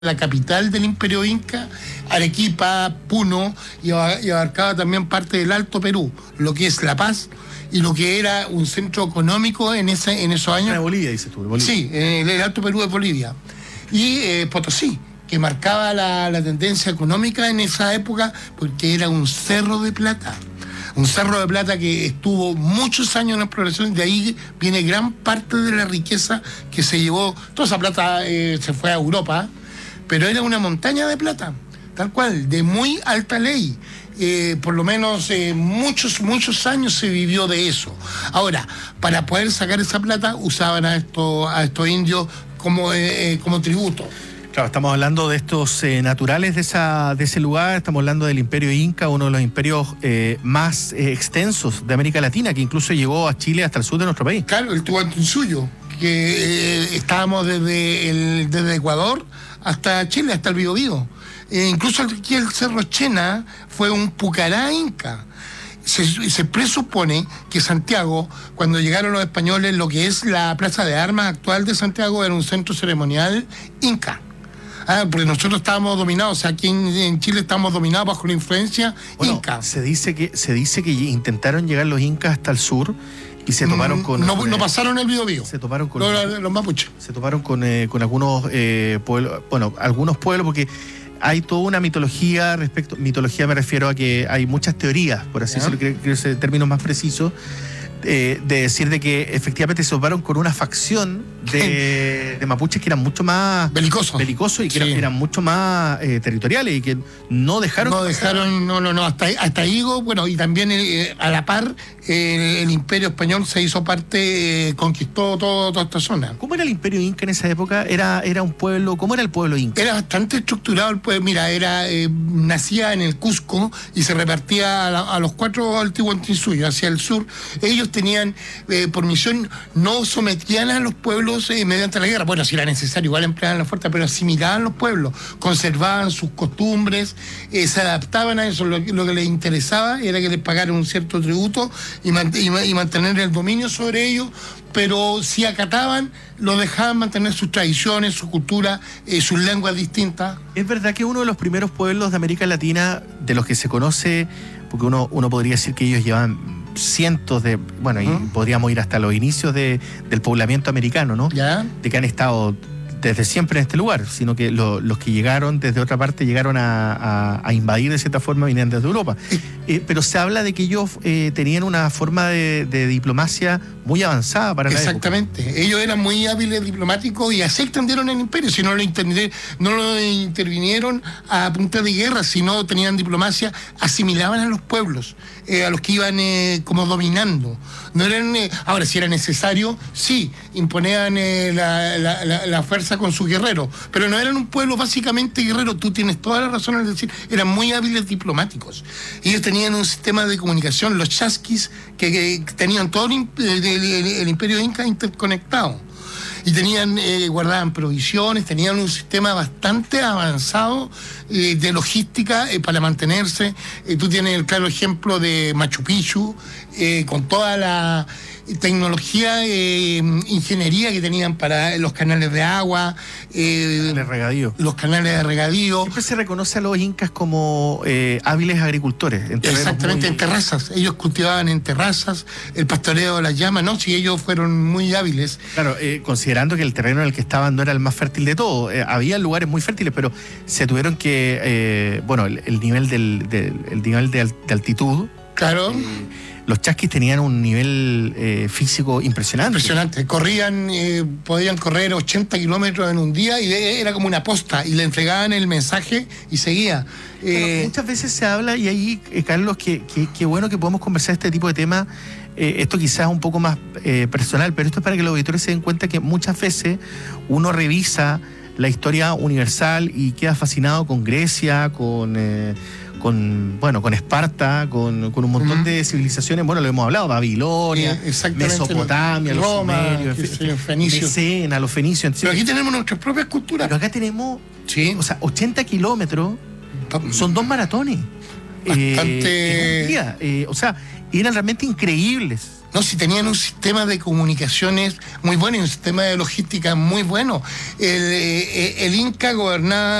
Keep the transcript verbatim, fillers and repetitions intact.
la capital del Imperio Inca, Arequipa, Puno, y abarcaba también parte del Alto Perú, lo que es La Paz y lo que era un centro económico en ese en esos años. Era Bolivia, dices tú. Bolivia. Sí, el, el Alto Perú de Bolivia. Y eh, Potosí, que marcaba la, la tendencia económica en esa época, porque era un cerro de plata. Un cerro de plata que estuvo muchos años en exploración, de ahí viene gran parte de la riqueza que se llevó. Toda esa plata eh, se fue a Europa, pero era una montaña de plata, tal cual, de muy alta ley. Eh, por lo menos eh, muchos, muchos años se vivió de eso. Ahora, para poder sacar esa plata, usaban a estos, a estos indios como, eh, como tributo. Claro, estamos hablando de estos eh, naturales de, esa, de ese lugar, estamos hablando del Imperio Inca, uno de los imperios eh, más eh, extensos de América Latina, que incluso llegó a Chile hasta el sur de nuestro país. Claro, el Tuantinsuyo, que eh, estábamos desde, el, desde Ecuador hasta Chile, hasta el Biobío. Eh, incluso aquí el Cerro Chena fue un pucará inca. Se, se presupone que Santiago, cuando llegaron los españoles, lo que es la plaza de armas actual de Santiago era un centro ceremonial inca. Ah, porque nosotros estábamos dominados, o sea, aquí en, en Chile estamos dominados bajo la influencia bueno, inca. Se dice que se dice que intentaron llegar los incas hasta el sur y se toparon con... No, con no eh, pasaron el Biobío. Se toparon con... Los, los mapuches. Se toparon con, eh, con algunos eh, pueblos, bueno, algunos pueblos, porque hay toda una mitología respecto... Mitología me refiero a que hay muchas teorías, por así decirlo, creo que ese término más preciso, Eh, de decir de que efectivamente se toparon con una facción de, de mapuches que eran mucho más belicosos, belicosos y que sí. eran, eran mucho más eh, territoriales y que no dejaron... No dejaron, no, no, no, hasta, hasta Higo, bueno, y también eh, a la par eh, el Imperio Español se hizo parte, eh, conquistó todo, toda esta zona. ¿Cómo era el Imperio Inca en esa época? ¿Era, era un pueblo, cómo era el pueblo inca? Era bastante estructurado el pueblo, mira, era eh, nacía en el Cusco y se repartía a, la, a los cuatro Altihuantinsuyo, hacia el sur. Ellos tenían eh, por misión, no sometían a los pueblos eh, mediante la guerra, bueno, si era necesario, igual empleaban la fuerza, pero asimilaban los pueblos, conservaban sus costumbres, eh, se adaptaban a eso, lo, lo que les interesaba era que les pagaran un cierto tributo y, man, y, y mantener el dominio sobre ellos, pero si acataban, lo dejaban mantener sus tradiciones, su cultura, eh, sus lenguas distintas. Es verdad que uno de los primeros pueblos de América Latina, de los que se conoce, porque uno, uno podría decir que ellos llevan cientos de, bueno, y ¿Mm? podríamos ir hasta los inicios de, del poblamiento americano, ¿no? ¿Ya? De que han estado desde siempre en este lugar, sino que lo, los que llegaron desde otra parte llegaron a, a, a invadir de cierta forma, venían desde Europa. Eh, pero se habla de que ellos eh, tenían una forma de, de diplomacia muy avanzada para la época. Exactamente. Ellos eran muy hábiles diplomáticos y así extendieron el imperio. Si no lo, no lo intervinieron a punta de guerra, si no tenían diplomacia, asimilaban a los pueblos, eh, a los que iban eh, como dominando. No eran, eh, ahora, si era necesario, sí, imponían eh, la, la, la, la fuerza con sus guerreros, pero no eran un pueblo básicamente guerrero. Tú tienes toda la razón al decir, eran muy hábiles diplomáticos. Ellos tenían un sistema de comunicación, los chasquis, que, que tenían todo el, el, el, el imperio inca interconectado. Y tenían, eh, guardaban provisiones, tenían un sistema bastante avanzado eh, de logística eh, para mantenerse. Eh, tú tienes el claro ejemplo de Machu Picchu, eh, con toda la tecnología, eh, ingeniería que tenían para los canales de agua, eh, de regadío. los canales de regadío. Siempre se reconoce a los incas como eh, hábiles agricultores. En Exactamente, muy... en terrazas. Ellos cultivaban en terrazas, el pastoreo de las llamas, ¿no? Si ellos fueron muy hábiles. Claro, eh, considerando que el terreno en el que estaban no era el más fértil de todo. Eh, había lugares muy fértiles, pero se tuvieron que, eh, bueno, el, el nivel del, del el nivel de, de altitud. Claro. Eh, los chasquis tenían un nivel eh, físico impresionante. Impresionante. Corrían, eh, podían correr ochenta kilómetros en un día y era como una posta y le entregaban el mensaje y seguía. Eh, muchas veces se habla, y ahí, eh, Carlos, que, que, que bueno que podemos conversar este tipo de temas. Eh, esto quizás es un poco más eh, personal, pero esto es para que los auditores se den cuenta que muchas veces uno revisa la historia universal y queda fascinado con Grecia, con... Eh, con bueno con Esparta, con, con un montón uh-huh. de civilizaciones, bueno, lo hemos hablado, Babilonia, eh, Mesopotamia, Roma, los sumerios, fenicios, Mecena, los fenicios. Pero aquí tenemos nuestras propias culturas. Pero acá tenemos, sí. o sea, ochenta kilómetros, son dos maratones. Bastante... Eh, en un día. Eh, o sea, eran realmente increíbles. No, si tenían un sistema de comunicaciones muy bueno y un sistema de logística muy bueno. El, eh, el Inca gobernaba